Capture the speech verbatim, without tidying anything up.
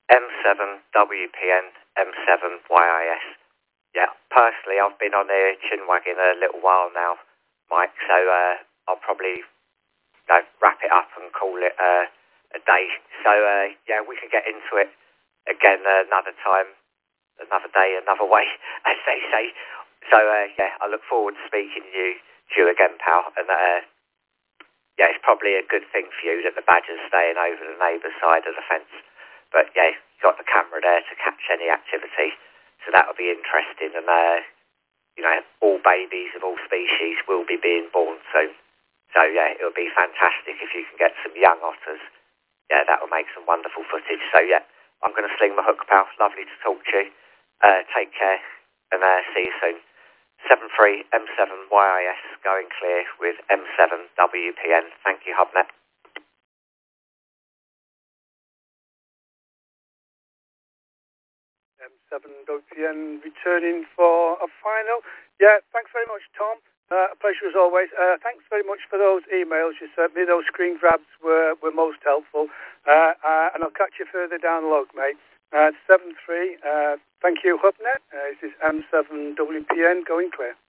M seven W P N, M seven Y I S. Yeah, personally, I've been on the chinwagging a little while now, Mike, so uh, I'll probably you know, wrap it up and call it uh, a day. So, uh, yeah, we can get into it again uh, another time, another day, another way, as they say. So, uh, yeah, I look forward to speaking to you, to you again, pal. And, uh, yeah, it's probably a good thing for you that the badger's staying over the neighbour's side of the fence. But, yeah, you've got the camera there to catch any activity. So that'll be interesting. And, uh, you know, all babies of all species will be being born soon. So, yeah, it'll be fantastic if you can get some young otters. Yeah, that'll make some wonderful footage. So, yeah, I'm going to sling my hook, pal. Lovely to talk to you. Uh, take care and uh, see you soon. seven three M seven Y I S going clear with M seven W P N. Thank you, HubNet. M seven W P N returning for a final. Yeah, thanks very much, Tom. Uh, a pleasure as always. Uh, thanks very much for those emails you sent me. Those screen grabs were, were most helpful. Uh, uh, and I'll catch you further down the log, mate. Uh, seven three, uh, thank you, HubNet. Uh, this is M seven W P N going clear.